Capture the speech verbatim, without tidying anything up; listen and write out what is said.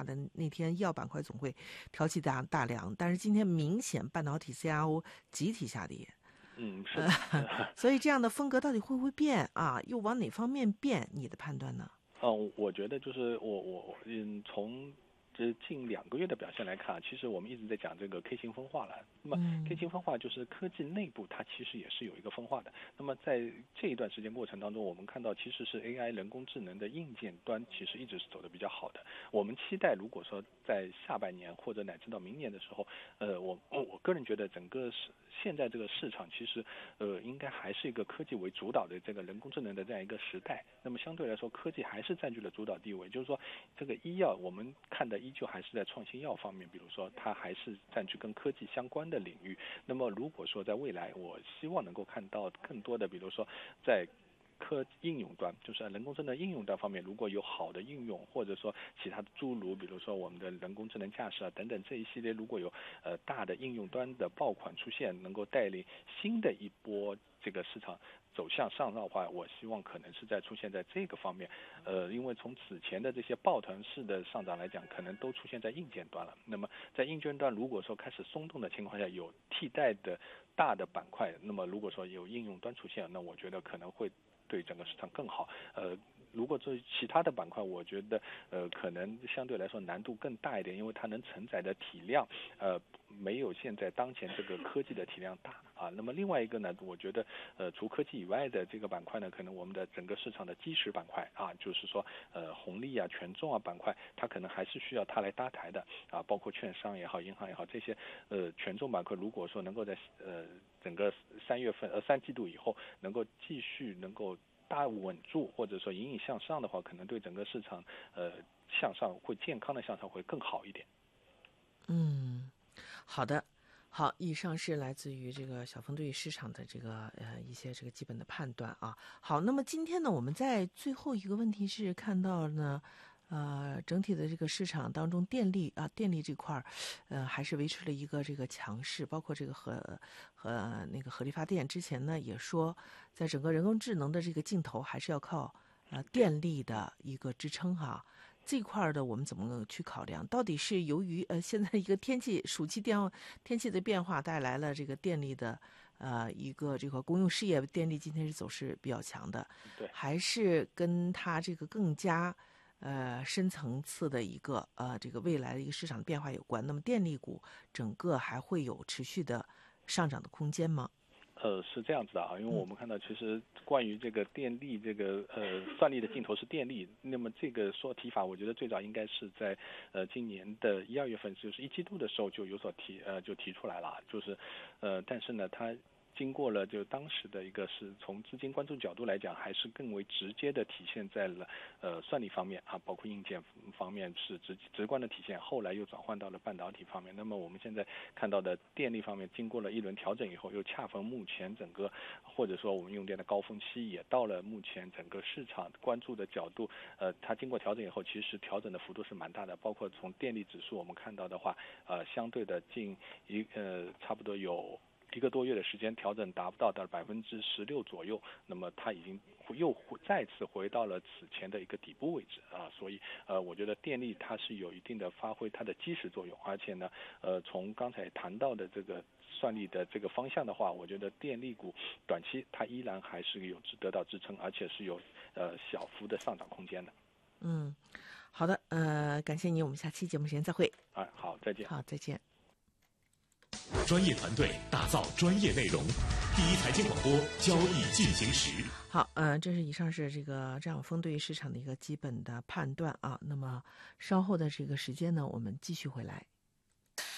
的那天，医药板块总会挑起大大梁，但是今天明显半导体 C R O 集体下跌。 嗯，是的。 呃、所以这样的风格到底会不会变啊？又往哪方面变？你的判断呢？ 嗯，我觉得就是我我嗯从。这近两个月的表现来看，其实我们一直在讲这个 K 型分化了。那么 K 型分化就是科技内部它其实也是有一个分化的。那么在这一段时间过程当中，我们看到其实是 A I 人工智能的硬件端其实一直是走得比较好的。我们期待如果说在下半年或者乃至到明年的时候，呃，我我个人觉得整个是现在这个市场其实呃应该还是一个科技为主导的这个人工智能的这样一个时代。那么相对来说，科技还是占据了主导地位，就是说这个医药我们看的依旧还是在创新药方面，比如说它还是占据跟科技相关的领域。那么如果说在未来，我希望能够看到更多的，比如说在科应用端，就是人工智能应用端方面，如果有好的应用，或者说其他的诸如，比如说我们的人工智能驾驶啊等等这一系列，如果有呃大的应用端的爆款出现，能够带领新的一波这个市场走向上涨的话，我希望可能是在出现在这个方面。呃，因为从此前的这些抱团式的上涨来讲，可能都出现在硬件端了。那么在硬件端如果说开始松动的情况下，有替代的大的板块，那么如果说有应用端出现，那我觉得可能会对整个市场更好。呃，如果这其他的板块，我觉得呃可能相对来说难度更大一点，因为它能承载的体量呃没有现在当前这个科技的体量大啊。那么另外一个呢，我觉得呃除科技以外的这个板块呢，可能我们的整个市场的基石板块啊，就是说呃红利啊、权重啊板块，它可能还是需要它来搭台的啊，包括券商也好、银行也好，这些呃权重板块，如果说能够在呃整个三月份呃三季度以后能够继续能够大稳住，或者说隐隐向上的话，可能对整个市场呃向上会健康的向上会更好一点。 嗯，好的。好，以上是来自于这个小峰对于市场的这个呃一些这个基本的判断啊。好，那么今天呢，我们在最后一个问题是看到呢，呃，整体的这个市场当中，电力啊，电力这块儿，呃，还是维持了一个这个强势，包括这个核和那个核力发电。之前呢也说，在整个人工智能的这个镜头，还是要靠呃电力的一个支撑哈。这块的我们怎么去考量？到底是由于呃现在一个天气暑期电天气的变化带来了这个电力的呃一个这个公用事业电力今天是走势比较强的， 对， 还是跟它这个更加呃深层次的一个呃这个未来的一个市场变化有关？那么电力股整个还会有持续的上涨的空间吗？ 呃，是这样子的啊，因为我们看到其实关于这个电力这个呃算力的尽头是电力，那么这个说提法，我觉得最早应该是在呃今年的一二月份，就是一季度的时候就有所提呃就提出来了，就是呃但是呢它。经过了就当时的一个是从资金关注角度来讲，还是更为直接的体现在了呃算力方面啊，包括硬件方面是直直观的体现，后来又转换到了半导体方面。那么我们现在看到的电力方面，经过了一轮调整以后，又恰逢目前整个或者说我们用电的高峰期，也到了目前整个市场关注的角度，呃，它经过调整以后，其实调整的幅度是蛮大的，包括从电力指数我们看到的话，呃，相对的近一呃差不多有。一个多月的时间调整达不到的百分之十六左右，那么它已经又再次回到了此前的一个底部位置啊，所以呃，我觉得电力它是有一定的发挥它的基石作用，而且呢，呃，从刚才谈到的这个算力的这个方向的话，我觉得电力股短期它依然还是有得到支撑，而且是有呃小幅的上涨空间的。 嗯，好的，呃，感谢你，我们下期节目时间再会。 啊，好，再见。 好，再见。 专业团队打造专业内容，第一财经广播，交易进行时。 好，呃，这是以上是这个张晓峰对于市场的一个基本的判断啊。那么稍后的这个时间呢，我们继续回来。